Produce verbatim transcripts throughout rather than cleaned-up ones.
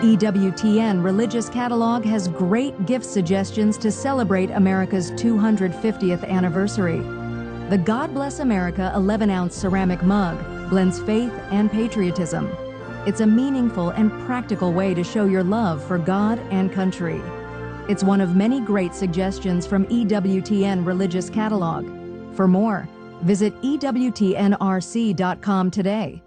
E W T N Religious Catalog has great gift suggestions to celebrate America's two hundred fiftieth anniversary. The God Bless America eleven ounce ceramic mug blends faith and patriotism. It's a meaningful and practical way to show your love for God and country. It's one of many great suggestions from E W T N Religious Catalog. For more, visit E W T N R C dot com today.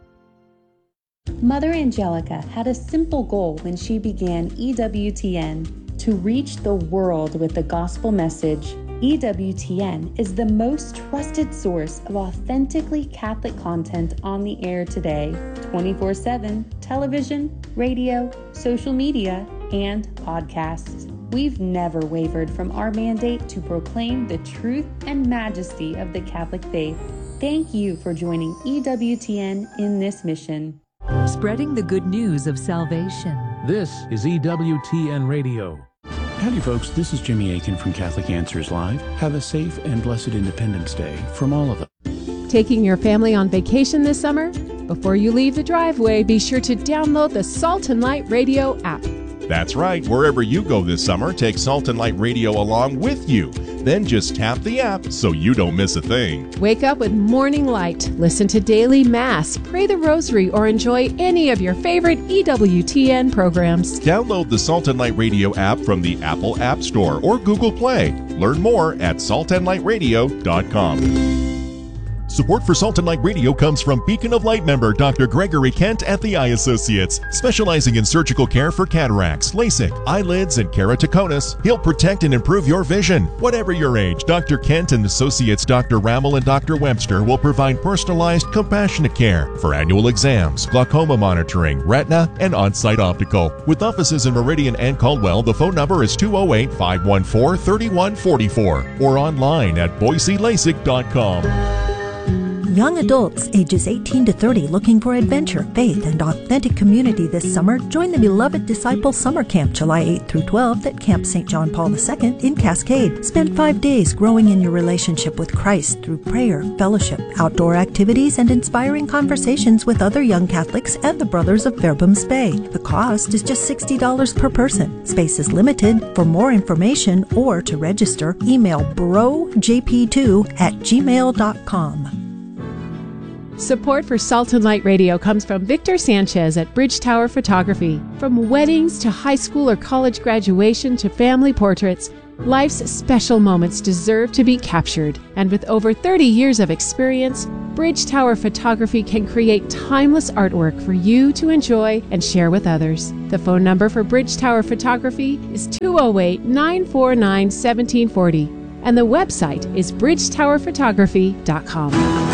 Mother Angelica had a simple goal when she began E W T N: to reach the world with the gospel message. E W T N is the most trusted source of authentically Catholic content on the air today, twenty-four seven, television, radio, social media, and podcasts. We've never wavered from our mandate to proclaim the truth and majesty of the Catholic faith. Thank you for joining E W T N in this mission. Spreading the good news of salvation. This is E W T N Radio. Howdy folks, this is Jimmy Akin from Catholic Answers Live. Have a safe and blessed Independence Day from all of us. Taking your family on vacation this summer? Before you leave the driveway, be sure to download the Salt and Light Radio app. That's right. Wherever you go this summer, take Salt and Light Radio along with you. Then just tap the app so you don't miss a thing. Wake up with Morning Light, listen to Daily Mass, pray the Rosary, or enjoy any of your favorite E W T N programs. Download the Salt and Light Radio app from the Apple App Store or Google Play. Learn more at salt and light radio dot com. Support for Salt and Light Radio comes from Beacon of Light member Doctor Gregory Kent at the Eye Associates. Specializing in surgical care for cataracts, LASIK, eyelids, and keratoconus, he'll protect and improve your vision. Whatever your age, Doctor Kent and Associates Doctor Rammel and Doctor Webster will provide personalized, compassionate care for annual exams, glaucoma monitoring, retina, and on-site optical. With offices in Meridian and Caldwell, the phone number is two oh eight, five one four, three one four four or online at boise lasik dot com. Young adults ages eighteen to thirty looking for adventure, faith, and authentic community this summer, join the Beloved Disciple Summer Camp July eighth through twelfth at Camp Saint John Paul the Second in Cascade. Spend five days growing in your relationship with Christ through prayer, fellowship, outdoor activities, and inspiring conversations with other young Catholics and the Brothers of Fairbanks Bay. The cost is just sixty dollars per person. Space is limited. For more information or to register, email bro j p two at gmail dot com. Support for Salt and Light Radio comes from Victor Sanchez at Bridge Tower Photography. From weddings to high school or college graduation to family portraits, life's special moments deserve to be captured. And with over thirty years of experience, Bridge Tower Photography can create timeless artwork for you to enjoy and share with others. The phone number for Bridge Tower Photography is two oh eight, nine four nine, one seven four oh, and the website is bridge tower photography dot com.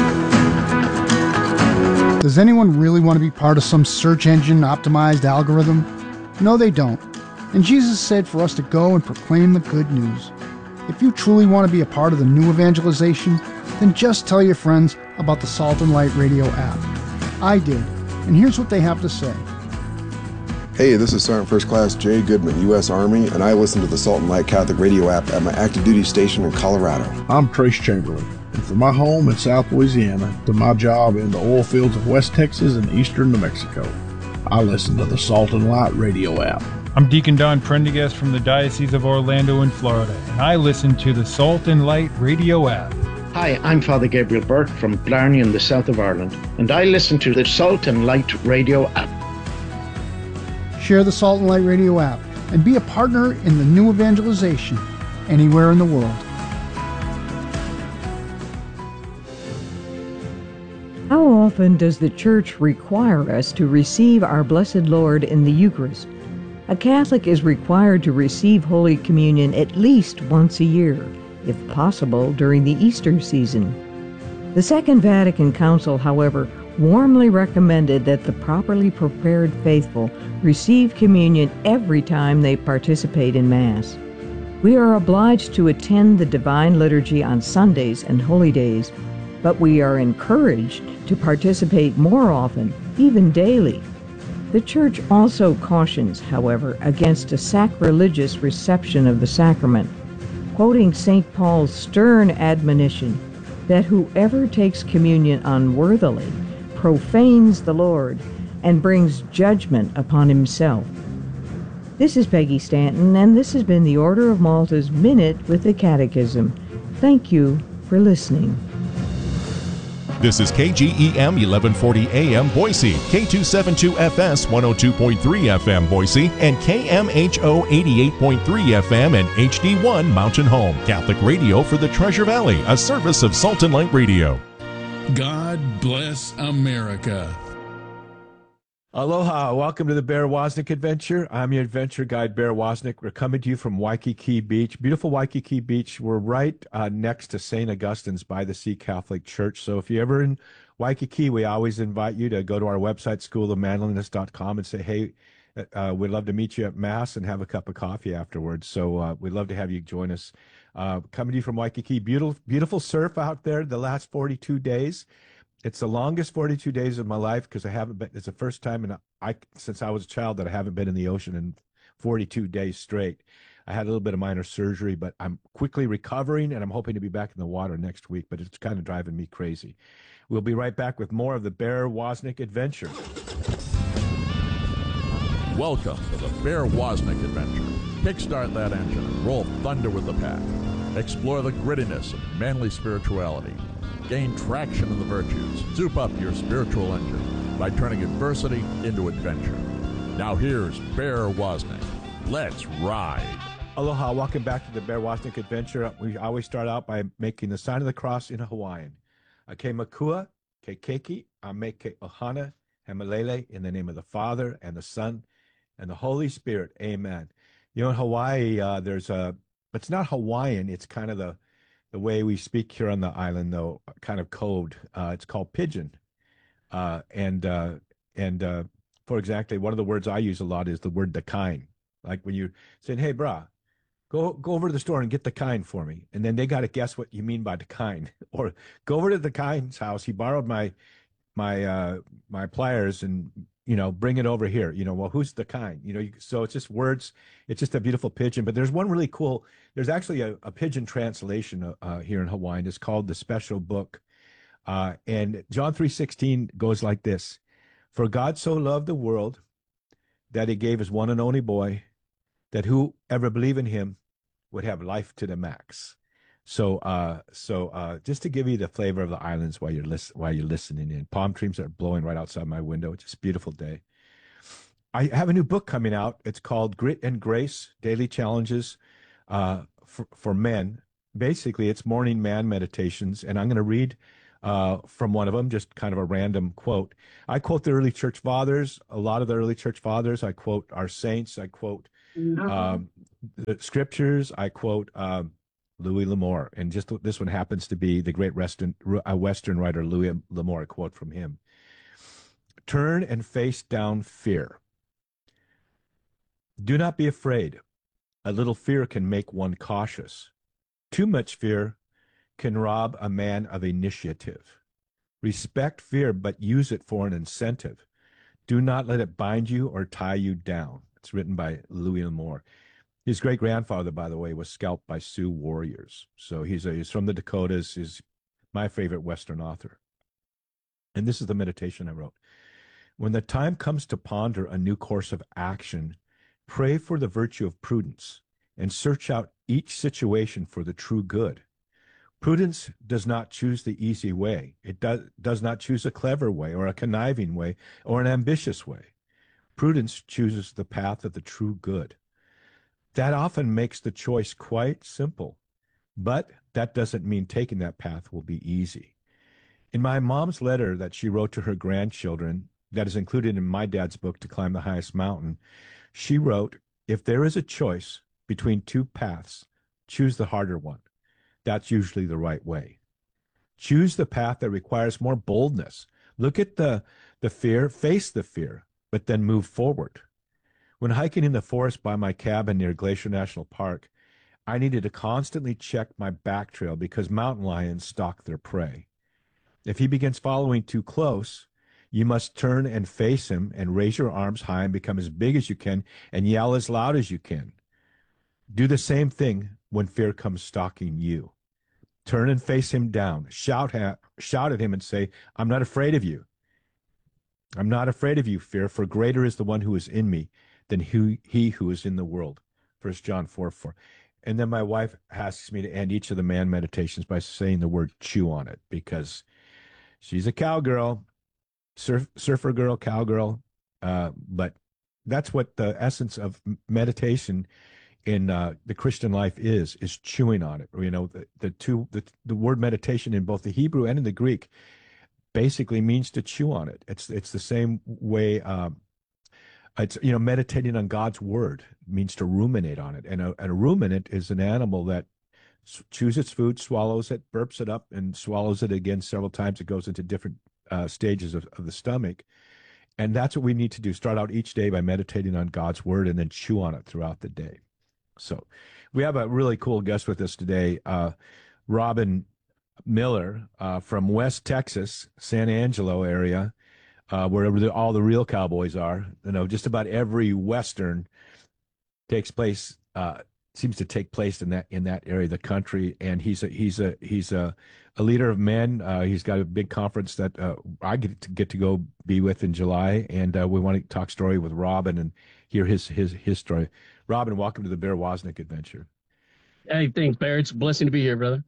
Does anyone really want to be part of some search engine optimized algorithm? No, they don't. And Jesus said for us to go and proclaim the good news. If you truly want to be a part of the new evangelization, then just tell your friends about the Salt and Light Radio app. I did, and here's what they have to say. Hey, this is Sergeant First Class Jay Goodman, U S Army, and I listen to the Salt and Light Catholic Radio app at my active duty station in Colorado. I'm Trace Chamberlain. And from my home in South Louisiana to my job in the oil fields of West Texas and eastern New Mexico, I listen to the Salt and Light Radio app. I'm Deacon Don Prendergast from the Diocese of Orlando in Florida, and I listen to the Salt and Light Radio app. Hi, I'm Father Gabriel Burke from Blarney in the south of Ireland, and I listen to the Salt and Light Radio app. Share the Salt and Light Radio app and be a partner in the new evangelization anywhere in the world. How often does the Church require us to receive our Blessed Lord in the Eucharist? A Catholic is required to receive Holy Communion at least once a year, if possible during the Easter season. The Second Vatican Council, however, warmly recommended that the properly prepared faithful receive communion every time they participate in Mass. We are obliged to attend the Divine Liturgy on Sundays and holy days, but we are encouraged to participate more often, even daily. The Church also cautions, however, against a sacrilegious reception of the sacrament, quoting Saint Paul's stern admonition that whoever takes communion unworthily profanes the Lord and brings judgment upon himself. This is Peggy Stanton, and this has been the Order of Malta's Minute with the Catechism. Thank you for listening. This is K G E M eleven forty A M Boise, K two seventy-two F S one oh two point three F M Boise, and K M H O eighty-eight point three F M and H D one Mountain Home. Catholic radio for the Treasure Valley, a service of Salt and Light Radio. God bless America. Aloha, welcome to the Bear Wozniak Adventure. I'm your adventure guide, Bear Wozniak. We're coming to you from Waikiki Beach, beautiful Waikiki Beach. We're right uh, next to Saint Augustine's by the Sea Catholic Church. So if you're ever in Waikiki, we always invite you to go to our website, school of manliness dot com, and say, hey, uh, we'd love to meet you at Mass and have a cup of coffee afterwards. So uh, we'd love to have you join us. Uh, coming to you from Waikiki, beautiful, beautiful surf out there the last forty-two days. It's the longest forty-two days of my life because I haven't been, it's the first time in I, since I was a child that I haven't been in the ocean in forty-two days straight. I had a little bit of minor surgery, but I'm quickly recovering and I'm hoping to be back in the water next week, but it's kind of driving me crazy. We'll be right back with more of the Bear Wozniak Adventure. Welcome to the Bear Wozniak Adventure. Kickstart that engine and roll thunder with the pack. Explore the grittiness of manly spirituality. Gain traction in the virtues. Soup up your spiritual engine by turning adversity into adventure. Now here's Bear Wozniak. Let's ride. Aloha, welcome back to the Bear Wozniak Adventure. We always start out by making the sign of the cross in Hawaiian. Ake makua, ke keiki, ame ke ohana, hemalele, in the name of the Father and the Son and the Holy Spirit. Amen. You know, in Hawaii, uh, there's a, it's not Hawaiian, it's kind of the The way we speak here on the island, though, kind of code. Uh, it's called pidgin, uh, and uh, and uh, for exactly one of the words I use a lot is the word "dakain." Like when you're saying, "Hey, brah, go go over to the store and get dakain for me," and then they got to guess what you mean by dakain, or go over to the dakain's house. He borrowed my my uh, my pliers and, you know, bring it over here. You know, well, who's the kind? You know, you, so it's just words. It's just a beautiful pidgin. But there's one really cool. There's actually a, a pidgin translation uh, here in Hawaiian. It's called the Special Book, uh, and John three sixteen goes like this: "For God so loved the world that He gave His one and only boy, that whoever believe in Him would have life to the max." So, uh, so uh, just to give you the flavor of the islands while you're listen, while you're listening in, palm trees are blowing right outside my window. It's just a beautiful day. I have a new book coming out. It's called Grit and Grace: Daily Challenges uh, for, for Men. Basically, it's morning man meditations, and I'm going to read uh, from one of them, just kind of a random quote. I quote the early church fathers, a lot of the early church fathers. I quote our saints. I quote um, the scriptures. I quote um, Louis L'Amour, and just this one happens to be the great Western, uh, Western writer Louis L'Amour. A quote from him: "Turn and face down fear. Do not be afraid. A little fear can make one cautious. Too much fear can rob a man of initiative. Respect fear, but use it for an incentive. Do not let it bind you or tie you down." It's written by Louis L'Amour. His great-grandfather, by the way, was scalped by Sioux warriors. So he's, a, he's from the Dakotas. He's my favorite Western author. And this is the meditation I wrote. "When the time comes to ponder a new course of action, pray for the virtue of prudence and search out each situation for the true good. Prudence does not choose the easy way. It does, does not choose a clever way or a conniving way or an ambitious way. Prudence chooses the path of the true good. That often makes the choice quite simple, but that doesn't mean taking that path will be easy. In my mom's letter that she wrote to her grandchildren, that is included in my dad's book, To Climb the Highest Mountain, she wrote, if there is a choice between two paths, choose the harder one. That's usually the right way. Choose the path that requires more boldness. Look at the, the fear, face the fear, but then move forward. When hiking in the forest by my cabin near Glacier National Park, I needed to constantly check my back trail because mountain lions stalk their prey. If he begins following too close, you must turn and face him and raise your arms high and become as big as you can and yell as loud as you can. Do the same thing when fear comes stalking you. Turn and face him down. Shout at, shout at him and say, I'm not afraid of you. I'm not afraid of you, fear, for greater is the one who is in me than who, he who is in the world. First John four four. And then my wife asks me to end each of the man meditations by saying the word chew on it, because she's a cowgirl, surf, surfer girl, cowgirl. Uh, but that's what the essence of meditation in uh, the Christian life is, is chewing on it. You know, the, the two, the, the word meditation in both the Hebrew and in the Greek basically means to chew on it. It's, it's the same way, um, it's, you know, meditating on God's word means to ruminate on it. And a, and a ruminant is an animal that chews its food, swallows it, burps it up, and swallows it again several times. It goes into different uh, stages of, of the stomach. And that's what we need to do. Start out each day by meditating on God's word and then chew on it throughout the day. So we have a really cool guest with us today, uh, Robin Miller uh, from West Texas, San Angelo area, uh, wherever the, all the real cowboys are. You know, just about every Western takes place, uh, seems to take place in that in that area of the country. And he's a he's a he's a, a leader of men. Uh, he's got a big conference that uh, I get to get to go be with in July, and uh, we want to talk story with Robin and hear his his his story. Robin, welcome to the Bear Wozniak Adventure. Hey, thanks, Bear. It's a blessing to be here, brother.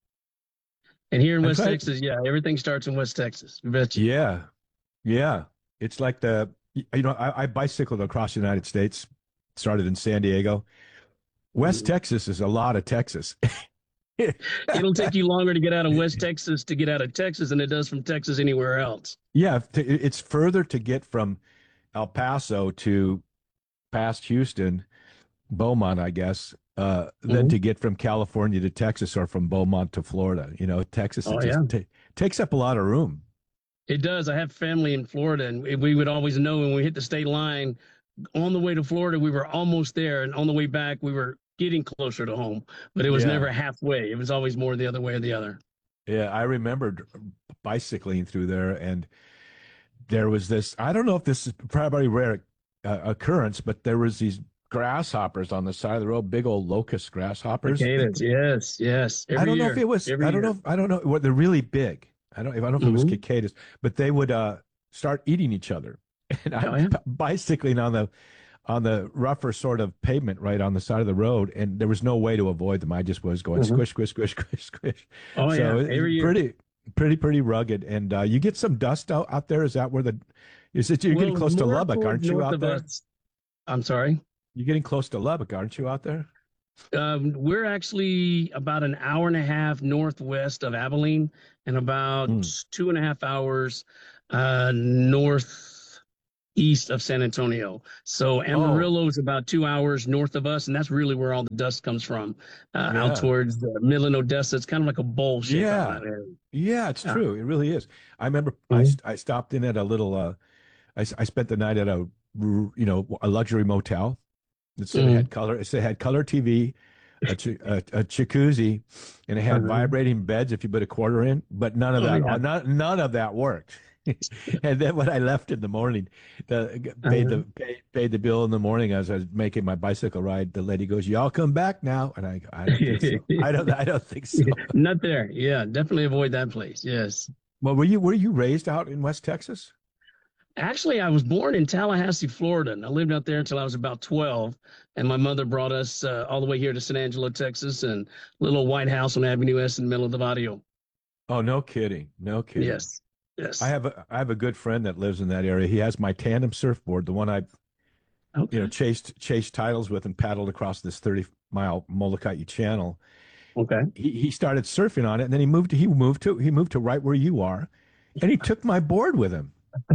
And here in West Okay. Texas, yeah, everything starts in West Texas. You betcha. Yeah, yeah. It's like the you know I, I bicycled across the United States. Started in San Diego. West Texas is a lot of Texas. It'll take you longer to get out of West Texas to get out of Texas than it does from Texas anywhere else. Yeah, t- it's further to get from El Paso to past Houston, Beaumont, I guess, uh, than Mhm. to get from California to Texas or from Beaumont to Florida. You know, Texas it Oh, just yeah. ta- takes up a lot of room. It does. I have family in Florida, and we would always know when we hit the state line on the way to Florida, we were almost there. And on the way back, we were getting closer to home, but it was Yeah. never halfway. It was always more the other way or the other. Yeah, I remembered bicycling through there, and there was this. I don't know if this is probably a rare uh, occurrence, but there was these grasshoppers on the side of the road, big old locust grasshoppers. Cicadas, yes, yes. I Every don't know year, if it was. every I don't year. know. If, I don't know. What they're really big. I don't. I don't know if it was Mhm. cicadas, but they would uh, start eating each other. And Oh, I'm yeah. bicycling on the on the rougher sort of pavement right on the side of the road, and there was no way to avoid them. I just was going Mhm. squish, squish, squish, squish, squish. Oh, so yeah. it's Every year. pretty, pretty, pretty rugged. And uh, you get some dust out, out there. Is that where the? Is it you're getting Well, close to more Lubbock, towards aren't you north out of there? us. I'm sorry. You're getting close to Lubbock, aren't you out there? Um, we're actually about an hour and a half northwest of Abilene and about Hmm. two and a half hours uh, northeast of San Antonio. So Amarillo is about two hours north of us, and that's really where all the dust comes from, uh, Yeah. out towards the Midland, Odessa. It's kind of like a bowl shape Yeah. out in that area. Yeah, it's Yeah. true. It really is. I remember I, Mhm. st- I stopped in at a little, uh, I, s- I spent the night at a, r- you know, a luxury motel. It said it Mhm. had color. It said it had color T V, a, ch- a, a jacuzzi, and it had Uh-huh. vibrating beds if you put a quarter in. But none of Oh, that, yeah. uh, none, none of that worked. And then when I left in the morning, the paid Uh-huh. the paid, paid the bill in the morning as I was making my bicycle ride. The lady goes, "Y'all come back now," and I, go, I don't think so. I don't, I don't think so. Not there. Yeah, definitely avoid that place. Yes. Well, were you were you raised out in West Texas? Actually, I was born in Tallahassee, Florida, and I lived out there until I was about twelve. And my mother brought us uh, all the way here to San Angelo, Texas, and little white house on Avenue S in the middle of the barrio. Oh, no kidding. No kidding. Yes, yes. I have a I have a good friend that lives in that area. He has my tandem surfboard, the one I you know chased chased titles with and paddled across this thirty mile Molokai channel. Okay. He he started surfing on it, and then he moved to he moved to he moved to right where you are, and he took my board with him.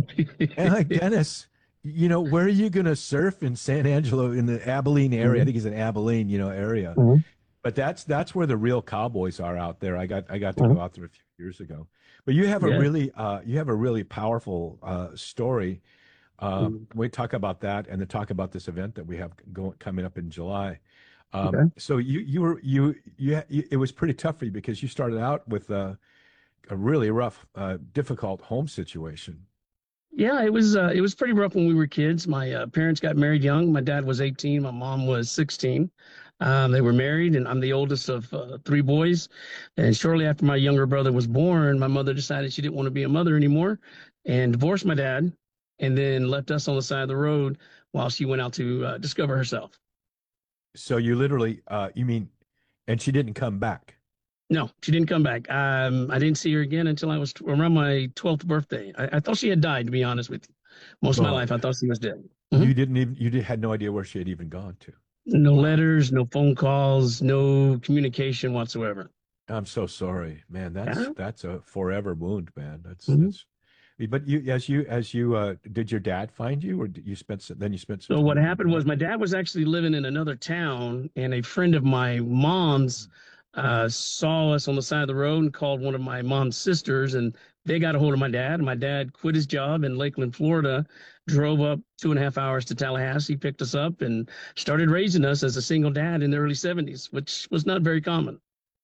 And like, Dennis, you know, where are you going to surf in San Angelo in the Abilene area? I think he's in Abilene, you know, area. Mhm. But that's that's where the real cowboys are out there. I got I got to Mhm. go out there a few years ago. But you have a Yeah. really uh, you have a really powerful uh, story. Uh, Mhm. We talk about that and then talk about this event that we have going coming up in July. Um, Okay. So you you were you, you you it was pretty tough for you because you started out with a, a really rough, uh, difficult home situation. Yeah, it was uh, it was pretty rough when we were kids. My uh, parents got married young. My dad was eighteen. My mom was sixteen. Um, they were married, and I'm the oldest of uh, three boys. And shortly after my younger brother was born, my mother decided she didn't want to be a mother anymore and divorced my dad. and then left us on the side of the road while she went out to uh, discover herself. So you literally, uh, you mean, and she didn't come back? No, she didn't come back. Um, I didn't see her again until I was around my twelfth birthday. I, I thought she had died, to be honest with you. Most of my Well, life, I thought she was dead. You didn't even, you did, had no idea where she had even gone to. No letters, no phone calls, no communication whatsoever. I'm so sorry, man. That's Yeah. that's a forever wound, man. That's Mhm. that's. But you, as you, as you, uh, did your dad find you, or did you spent some, then you spent some So time what with happened him? was my dad was actually living in another town, and a friend of my mom's uh, saw us on the side of the road and called one of my mom's sisters, and they got a hold of my dad. And my dad quit his job in Lakeland, Florida, drove up two and a half hours to Tallahassee, picked us up, and started raising us as a single dad in the early seventies, which was not very common.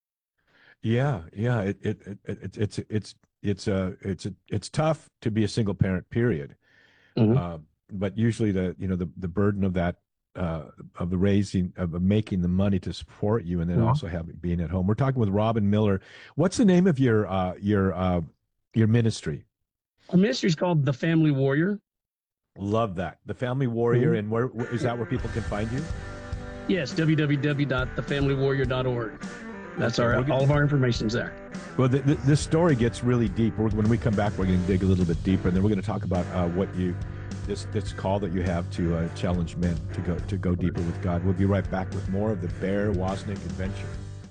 Yeah, yeah. It, it, it, it it's it's it's uh it's a, it's tough to be a single parent. Period. Mhm. Uh, but usually the you know the the burden of that uh of the raising of making the money to support you, and then Mhm. also having being at home. We're talking with Robin Miller. What's the name of your uh your uh your ministry? Our ministry is called The Family Warrior. Love that. The Family Warrior. Mhm. And where where- is that where people can find you? Yes, w w w dot the family warrior dot org. That's Okay, our we'll get- all of our information's there. Well, th- th- this story gets really deep. We're, when we come back, we're going to dig a little bit deeper, and then we're going to talk about uh, what you, this this call that you have to uh, challenge men to go to go deeper with God. We'll be right back with more of the Bear Wozniak Adventure.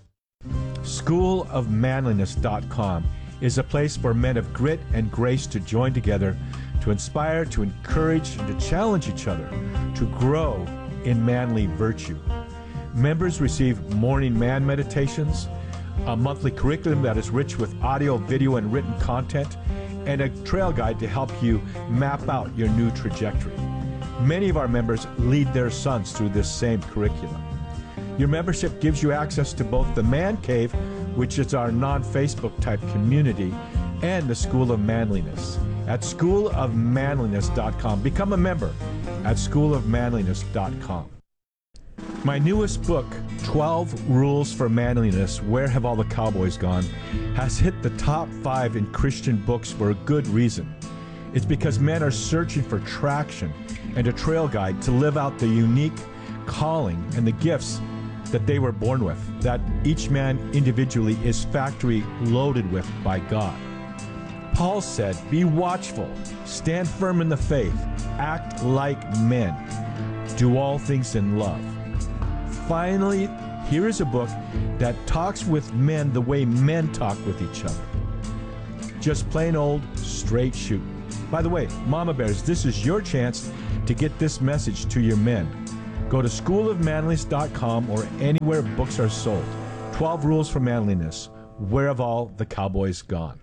school of manliness dot com is a place for men of grit and grace to join together, to inspire, to encourage, and to challenge each other to grow in manly virtue. Members receive morning man meditations, a monthly curriculum that is rich with audio, video, and written content, and a trail guide to help you map out your new trajectory. Many of our members lead their sons through this same curriculum. Your membership gives you access to both the Man Cave, which is our non-Facebook type community, and the School of Manliness at school of manliness dot com. Become a member at school of manliness dot com. My newest book, twelve Rules for Manliness, Where Have All the Cowboys Gone?, has hit the top five in Christian books for a good reason. It's because men are searching for traction and a trail guide to live out the unique calling and the gifts that they were born with, that each man individually is factory loaded with by God. Paul said, "Be watchful, stand firm in the faith, act like men, do all things in love." Finally, here is a book that talks with men the way men talk with each other. Just plain old straight shoot. By the way, Mama Bears, this is your chance to get this message to your men. Go to school of manliness dot com or anywhere books are sold. twelve Rules for Manliness. Where have all the cowboys gone?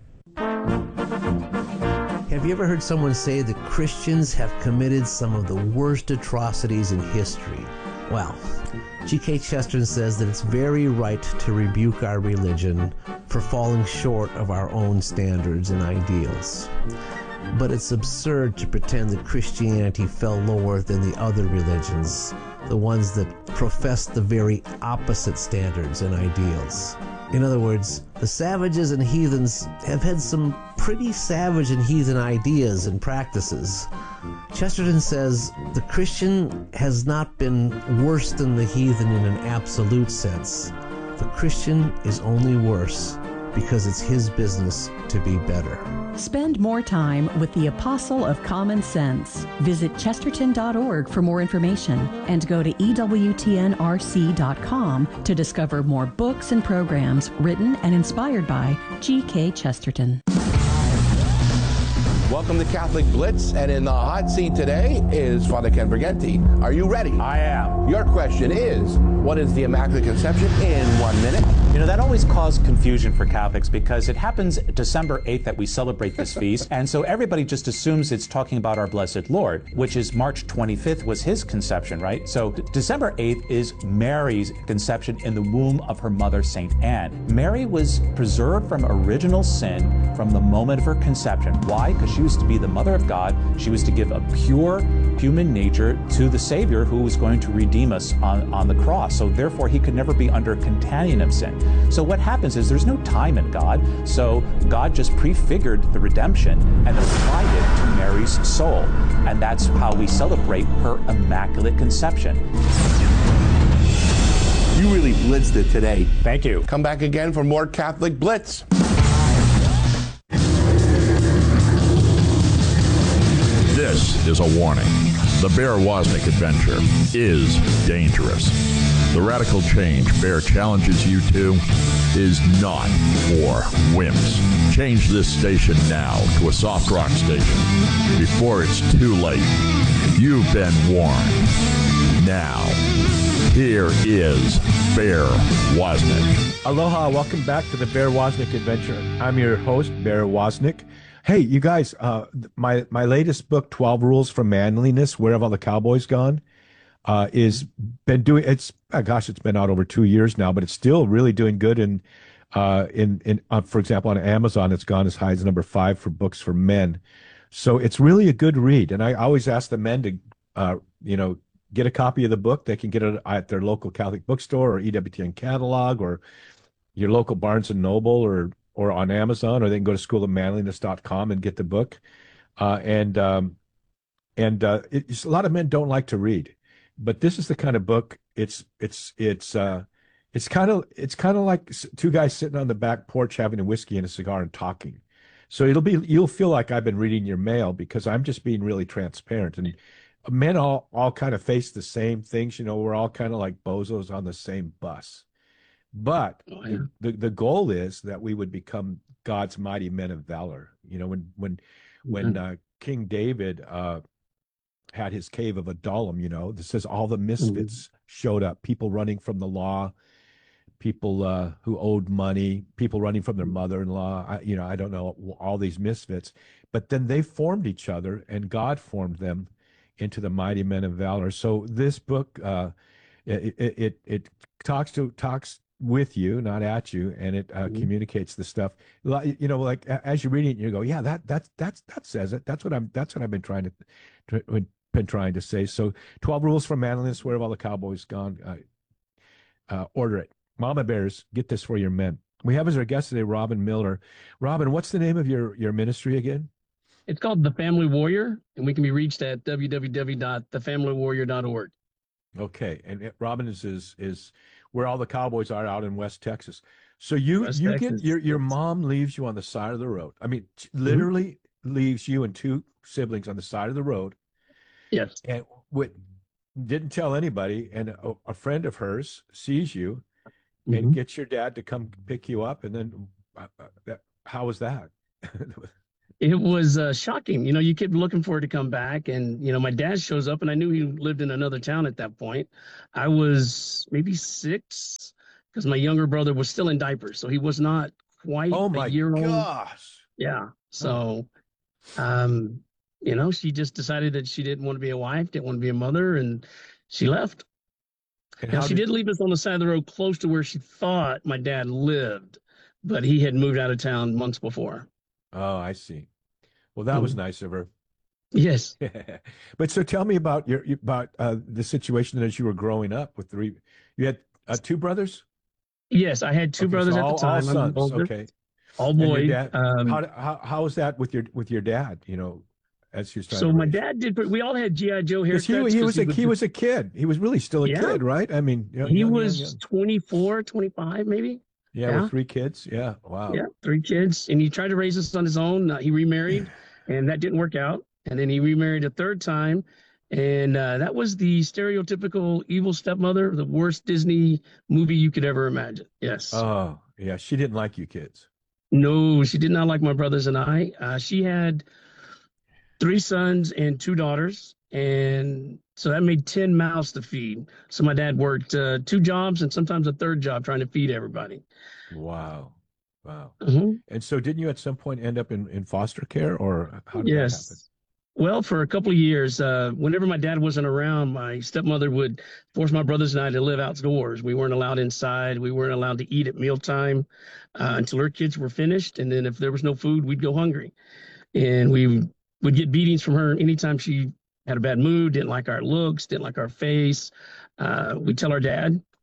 Have you ever heard someone say that Christians have committed some of the worst atrocities in history? Well, G K Chesterton says that it's very right to rebuke our religion for falling short of our own standards and ideals. But it's absurd to pretend that Christianity fell lower than the other religions, the ones that profess the very opposite standards and ideals. In other words, the savages and heathens have had some pretty savage and heathen ideas and practices. Chesterton says the Christian has not been worse than the heathen in an absolute sense. The Christian is only worse because it's his business to be better. Spend more time with the Apostle of Common Sense. Visit chesterton dot org for more information and go to E W T N R C dot com to discover more books and programs written and inspired by G K Chesterton. Welcome to Catholic Blitz, and in the hot seat today is Father Ken Briganti. Are you ready? I am. Your question is, what is the Immaculate Conception in one minute? You know, that always caused confusion for Catholics because it happens December eighth that we celebrate this feast, and so everybody just assumes it's talking about our Blessed Lord, which is March twenty-fifth was his conception, right? So D- December eighth is Mary's conception in the womb of her mother, Saint Anne. Mary was preserved from original sin from the moment of her conception. Why? Because she was to be the mother of God. She was to give a pure human nature to the Savior who was going to redeem us on, on the cross. So therefore, he could never be under contagion of sin. So what happens is there's no time in God. So God just prefigured the redemption and applied it to Mary's soul. And that's how we celebrate her Immaculate Conception. You really blitzed it today. Thank you. Come back again for more Catholic Blitz. This is a warning. The Bear Wozniak adventure is dangerous. The radical change Bear challenges you to is not for wimps. Change this station now to a soft rock station before it's too late. You've been warned. Now, here is Bear Wozniak. Aloha, welcome back to the Bear Wozniak Adventure. I'm your host, Bear Wozniak. Hey, you guys, uh, my my latest book, twelve Rules for Manliness, Where Have All the Cowboys Gone, uh, is been doing, it's, oh gosh, it's been out over two years now, but it's still really doing good. In, uh, in, in uh, for example, on Amazon, it's gone as high as number five for books for men. So it's really a good read. And I always ask the men to, uh, you know, get a copy of the book. They can get it at their local Catholic bookstore or E W T N catalog or your local Barnes and Noble or or on Amazon, or they can go to school of manliness dot com and get the book. Uh, and um, and uh, it's, a lot of men don't like to read, but this is the kind of book. It's it's it's uh, it's kind of it's kind of like two guys sitting on the back porch having a whiskey and a cigar and talking. So it'll be you'll feel like I've been reading your mail because I'm just being really transparent. And men all all kind of face the same things. You know, we're all kind of like bozos on the same bus. But oh, yeah. the, the goal is that we would become God's mighty men of valor. You know, when when mm-hmm. when uh, King David uh, had his cave of Adullam, you know, this says all the misfits mm-hmm. showed up, people running from the law, people uh, who owed money, people running from their mother-in-law. I, you know, I don't know, all these misfits. But then they formed each other, and God formed them into the mighty men of valor. So this book, uh, it, it it it talks to talks. with you, not at you, and it uh, mm-hmm. communicates the stuff. You know, like as you're reading it, you go, "Yeah, that that that's that says it. That's what I'm. That's what I've been trying to, to been trying to say." So, twelve Rules for Manliness. Where have all the cowboys gone? Uh, uh, order it, Mama Bears. Get this for your men. We have as our guest today, Robin Miller. Robin, what's the name of your your ministry again? It's called The Family Warrior, and we can be reached at w w w dot the family warrior dot org. Okay, and it, Robin is is is. where all the cowboys are out in West Texas. So you West you Texas. get your your mom leaves you on the side of the road. I mean, literally mm-hmm. leaves you and two siblings on the side of the road. Yes. And what didn't tell anybody, and a, a friend of hers sees you mm-hmm. and gets your dad to come pick you up, and then uh, that, how was that? It was uh, shocking. You know, you kept looking for her to come back, and, you know, my dad shows up, and I knew he lived in another town at that point. I was maybe six because my younger brother was still in diapers, so he was not quite oh my a year old. Gosh. Yeah. So, um, you know, she just decided that she didn't want to be a wife, didn't want to be a mother, and she left. And now, she did... did leave us on the side of the road close to where she thought my dad lived, but he had moved out of town months before. Oh, I see. Well, that mm. was nice of her. Yes. But so tell me about your about uh, the situation as you were growing up with three. You had uh, two brothers? Yes, I had two okay, brothers so at all, the time. All sons. Older, okay. All boys. Um, how, how how was that with your with your dad? You know, as he was trying so to my raise. dad did. We all had G I Joe haircuts. He, he was a he, he was a kid. He was really still a yeah. kid, right? I mean, young, he young, was young, young. twenty-four, twenty-five, maybe. Yeah, yeah, with three kids. Yeah, wow. Yeah, three kids, and he tried to raise us on his own. Uh, he remarried, and that didn't work out. And then he remarried a third time, and uh, that was the stereotypical evil stepmother, the worst Disney movie you could ever imagine. Yes. Oh, yeah. She didn't like you kids. No, she did not like my brothers and I. Uh, she had three sons and two daughters, and so that made ten mouths to feed. So my dad worked uh, two jobs and sometimes a third job trying to feed everybody. Wow. Wow. Mm-hmm. And so didn't you at some point end up in, in foster care, or how did yes. that happen? Well, for a couple of years, uh, whenever my dad wasn't around, my stepmother would force my brothers and I to live outdoors. We weren't allowed inside. We weren't allowed to eat at mealtime uh, until her kids were finished. And then if there was no food, we'd go hungry. And we would get beatings from her anytime she had a bad mood, didn't like our looks, didn't like our face. Uh, we'd tell our dad,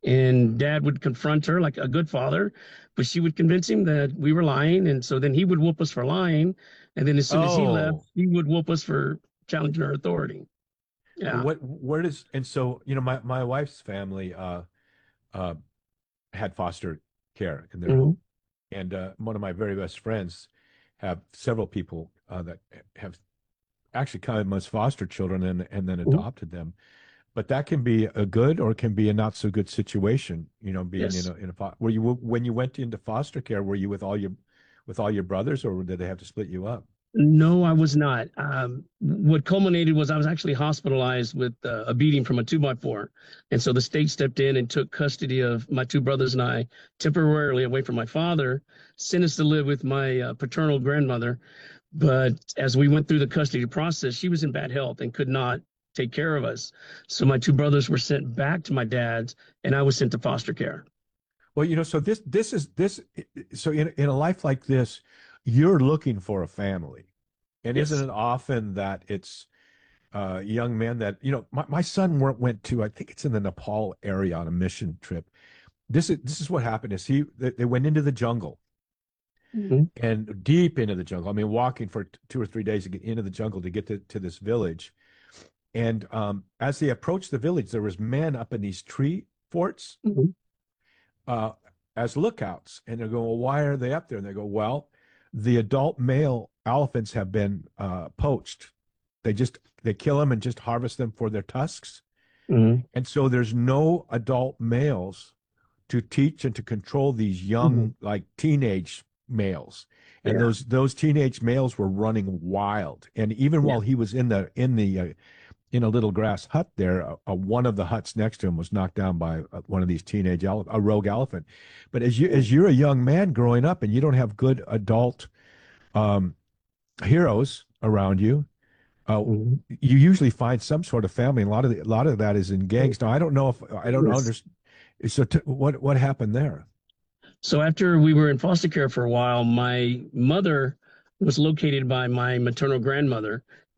and Dad would confront her like a good father, but she would convince him that we were lying, and so then he would whoop us for lying, and then as soon as he Oh. left, he would whoop us for challenging her authority. Yeah. What where does and so you know my my wife's family uh uh had foster care in their Mhm. home, and uh, one of my very best friends have several people uh, that have actually come as foster children and and then Mhm. adopted them. But that can be a good or it can be a not so good situation. You know, being Yes. in a in a fo- were you when you went into foster care, were you with all your with all your brothers, or did they have to split you up? No, I was not. Um, what culminated was I was actually hospitalized with uh, a beating from a two by four. And so the state stepped in and took custody of my two brothers and I temporarily away from my father, sent us to live with my uh, paternal grandmother. But as we went through the custody process, she was in bad health and could not take care of us. So my two brothers were sent back to my dad's, and I was sent to foster care. Well, you know, so this this is this so in in a life like this, you're looking for a family. And Yes. isn't it often that it's uh young men that, you know, my, my son went, went to, I think it's in the Nepal area on a mission trip. This is this is what happened is he they, they went into the jungle Mhm. and deep into the jungle. I mean, walking for t- two or three days to get into the jungle to get to, to this village. And um, as they approached the village, there was men up in these tree forts Mhm. uh, as lookouts. And they're going, well, why are they up there? And they go, well, the adult male elephants have been uh, poached. They just, they kill them and just harvest them for their tusks. Mhm. And so there's no adult males to teach and to control these young, like teenage males. And Yeah. those those teenage males were running wild. And even Yeah. while he was in the in the uh, in a little grass hut there, uh, uh, one of the huts next to him was knocked down by uh, one of these teenage ele- a rogue elephant. But as you as you're a young man growing up and you don't have good adult um, heroes around you, uh, Mhm. you usually find some sort of family. And a lot of the, a lot of that is in gangs. Now I don't know if I don't Yes. understand. So t- what what happened there? So after we were in foster care for a while, my mother was located by my maternal grandmother,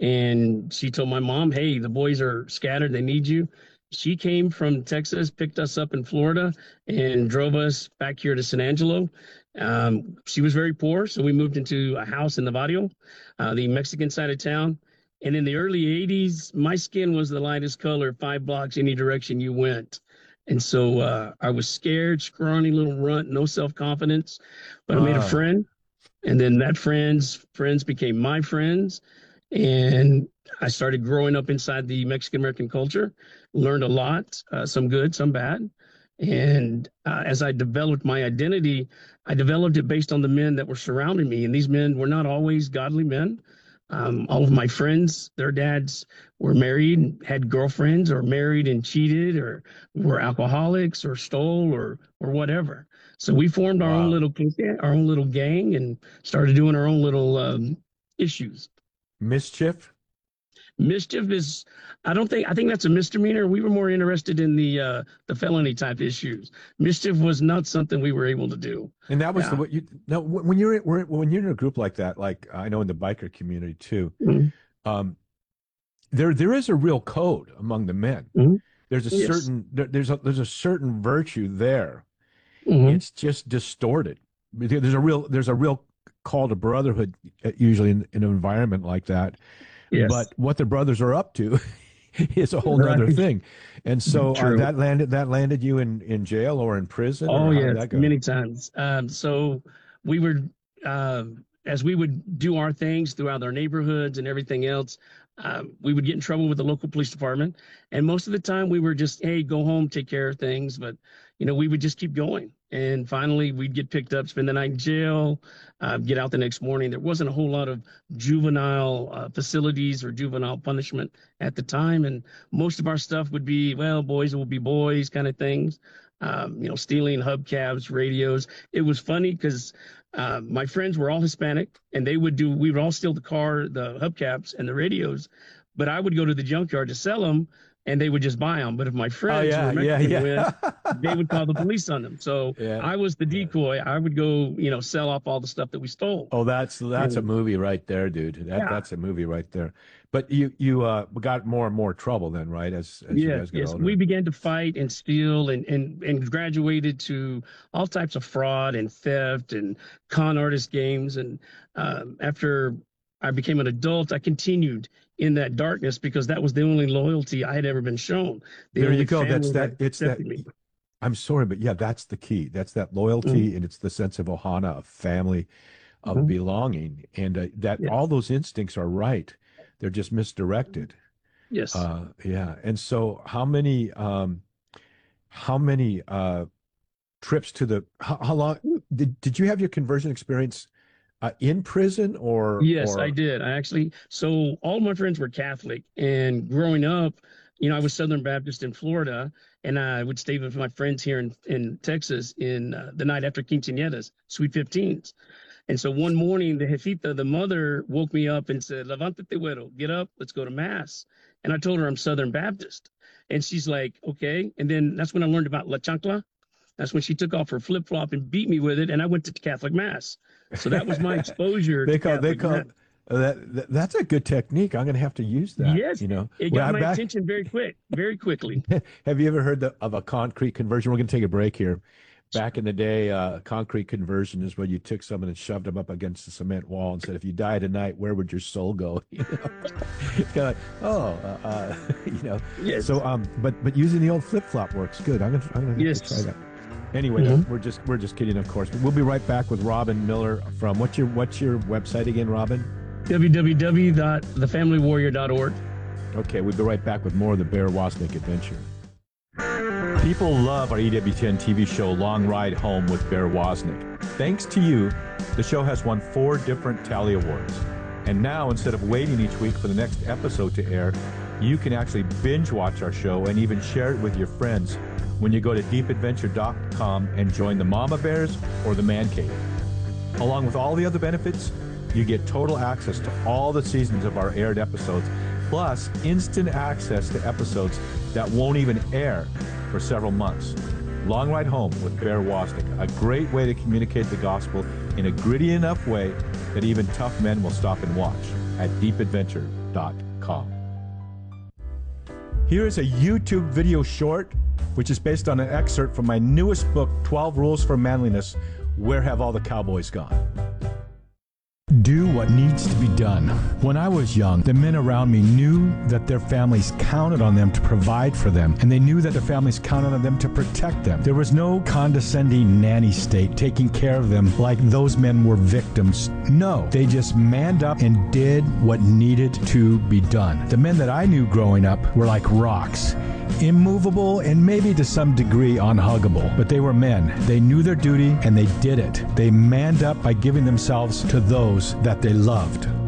and she told my mom, "Hey, the boys are scattered. They need you." She came from Texas, picked us up in Florida, and drove us back here to San Angelo. Um, she was very poor, so we moved into a house in the barrio, uh, the Mexican side of town. And in the early eighties, my skin was the lightest color, five blocks any direction you went. And so uh, I was scared, scrawny little runt, no self-confidence, but I made a Ah. friend. And then that friend's friends became my friends. And I started growing up inside the Mexican-American culture, learned a lot, uh, some good, some bad. And uh, as I developed my identity, I developed it based on the men that were surrounding me. And these men were not always godly men. Um, all of my friends, their dads were married, had girlfriends, or married and cheated, or were alcoholics, or stole, or or whatever. So we formed our own little clique, our own little gang, and started doing our own little um, issues. Mischief? Mischief is, I don't think, I think that's a misdemeanor. We were more interested in the uh, the felony type issues. Mischief was not something we were able to do. And that was Yeah. the what you no when you're when you're in a group like that, like I know in the biker community too, Mhm. um, there there is a real code among the men. Mhm. There's a Yes. certain there, there's a there's a certain virtue there. Mhm. It's just distorted. There's a real there's a real call to brotherhood uh, usually in, in an environment like that. Yes. But what the brothers are up to is a whole Right. other thing. And so uh, True. that landed that landed you in in jail or in prison. Oh or how did yes, that go? many times. Um, so we were, uh, as we would do our things throughout our neighborhoods and everything else, um, we would get in trouble with the local police department. And most of the time we were just, hey, go home, take care of things. But, you know, we would just keep going. And finally we'd get picked up, spend the night in jail, uh, get out the next morning. There wasn't a whole lot of juvenile uh, facilities or juvenile punishment at the time. And most of our stuff would be, well, boys will be boys kind of things. Um, you know, stealing hubcaps, radios. It was funny because uh, my friends were all Hispanic, and they would do, we would all steal the car, the hubcaps, and the radios. But I would go to the junkyard to sell them, and they would just buy them. But if my friends yeah, were yeah, Mexican yeah. with, they would call the police on them. So Yeah. I was the decoy. I would go, you know, sell off all the stuff that we stole. Oh, that's that's a And- movie right there, dude. That Yeah. that's a movie right there. But you you uh, got more and more trouble then, right? As, as you Yeah, guys got yes. older. We began to fight and steal and, and, and graduated to all types of fraud and theft and con artist games. And um, after I became an adult, I continued in that darkness because that was the only loyalty I had ever been shown. The There only you go. That's family that. It's that. accepted me. I'm sorry, but yeah, that's the key. That's that loyalty, Mhm. and it's the sense of ohana, of family, of Mhm. belonging, and uh, that Yeah. all those instincts are right. They're just misdirected. Yes. Uh, yeah. And so, how many, um, how many uh, trips to the? How, how long did did you have your conversion experience uh, in prison or? Yes, or, I did. I actually, so all my friends were Catholic, and growing up, you know, I was Southern Baptist in Florida, and I would stay with my friends here in, in Texas in uh, the night after quinceañeras, Sweet fifteens. And so one morning, the jefita, the mother, woke me up and said, "Levántate, güero, get up, let's go to mass." And I told her I'm Southern Baptist. And she's like, okay. And then that's when I learned about La Chancla. That's when she took off her flip flop and beat me with it, and I went to Catholic mass. So that was my exposure. They to call they Catholic call mass. uh, that, that. That's a good technique. I'm going to have to use that. Yes, you know, it When got I'm my back- attention very quick, very quickly. Have you ever heard the, of a concrete conversion? We're going to take a break here. Back in the day, uh, concrete conversion is when you took someone and shoved them up against the cement wall and said, "If you die tonight, where would your soul go?" You know, it's kind of like, oh, uh, uh, you know. Yes. So, um, but but using the old flip flop works good. I'm gonna I'm gonna have Yes. to try that. Anyway, Mhm. we're just we're just kidding, of course. We'll be right back with Robin Miller from what's your what's your website again, Robin? w w w dot the family warrior dot org. Okay, we'll be right back with more of the Bear Wozniak Adventure. People love our E W T N T V show, Long Ride Home with Bear Wozniak. Thanks to you, the show has won four different Tally Awards. And now, instead of waiting each week for the next episode to air, you can actually binge watch our show and even share it with your friends when you go to deep adventure dot com and join the Mama Bears or the Man Cave. Along with all the other benefits, you get total access to all the seasons of our aired episodes, plus instant access to episodes that won't even air for several months. Long Ride Home with Bear Wozniak, a great way to communicate the gospel in a gritty enough way that even tough men will stop and watch at deep adventure dot com. Here is a YouTube video short, which is based on an excerpt from my newest book, twelve Rules for Manliness, Where Have All the Cowboys Gone? Do what needs to be done. When I was young, the men around me knew that their families counted on them to provide for them, and they knew that their families counted on them to protect them. There was no condescending nanny state taking care of them like those men were victims. No, they just manned up and did what needed to be done. The men that I knew growing up were like rocks, immovable and maybe to some degree unhuggable, but they were men. They knew their duty and they did it. They manned up by giving themselves to those that they loved.